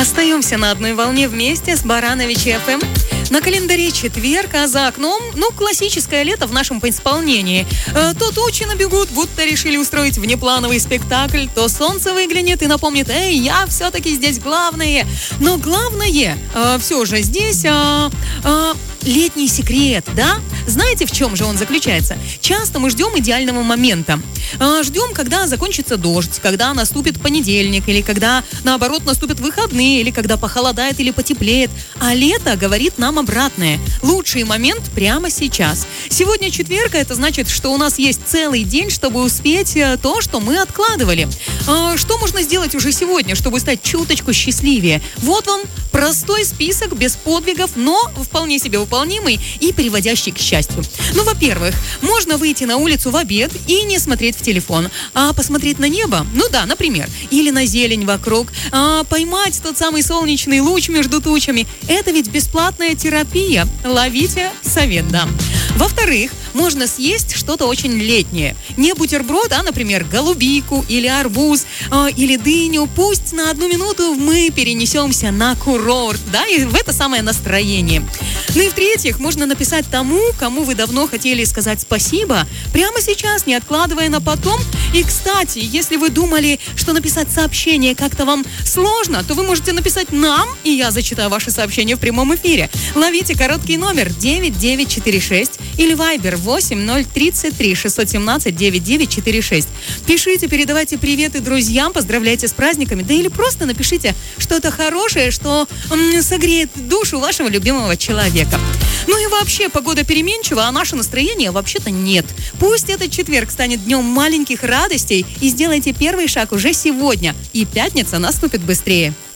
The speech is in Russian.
Остаемся на одной волне вместе с Барановичи ФМ. На календаре четверг, а за окном, классическое лето в нашем исполнении. То тучи набегут, будто решили устроить внеплановый спектакль, то солнце выглянет и напомнит: эй, я все-таки здесь главное. Но главное все же здесь летний секрет, да? Знаете, в чем же он заключается? Часто мы ждем идеального момента. Ждем, когда закончится дождь, когда наступит понедельник, или когда, наоборот, наступят выходные, или когда похолодает или потеплеет. А лето говорит нам обратное. Лучший момент прямо сейчас. Сегодня четверг, это значит, что у нас есть целый день, чтобы успеть то, что мы откладывали. Что можно сделать уже сегодня, чтобы стать чуточку счастливее? Вот вам простой список без подвигов, но вполне себе выполнимый и приводящий к счастью. Во-первых, можно выйти на улицу в обед и не смотреть в телефон, а посмотреть на небо, например, или на зелень вокруг, поймать тот самый солнечный луч между тучами. Это ведь бесплатная терапия. Ловите совет, да. Во-вторых, можно съесть что-то очень летнее. Не бутерброд, а, например, голубику или арбуз, или дыню. Пусть на 1 минуту мы перенесемся на курорт, да, и в это самое настроение. И в-третьих, можно написать тому, кому вы давно хотели сказать спасибо, прямо сейчас, не откладывая на потом. И, кстати, если вы думали, что написать сообщение как-то вам сложно, то вы можете написать нам, и я зачитаю ваше сообщение в прямом эфире. Ловите короткий номер 9946 или Viber 8033 617 9946. Пишите, передавайте приветы друзьям, поздравляйте с праздниками, да или просто напишите что-то хорошее, что согреет душу вашего любимого человека. И вообще, погода переменчива, а наше настроение вообще-то нет. Пусть этот четверг станет днем маленьких радостей, и сделайте первый шаг уже сегодня, и пятница наступит быстрее.